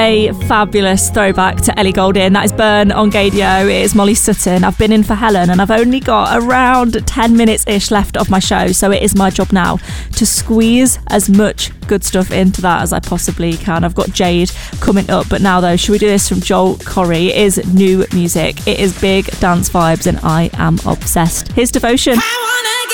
a fabulous throwback to Ellie Goulding. That is Burn on Gaydio. It is Molly Sutton. I've been in for Helen and I've only got around 10 minutes-ish left of my show, so it is my job now to squeeze as much good stuff into that as I possibly can. I've got Jade coming up, but now though, should we do this from Joel Corry? It is new music. It is big dance vibes and I am obsessed. Here's Devotion.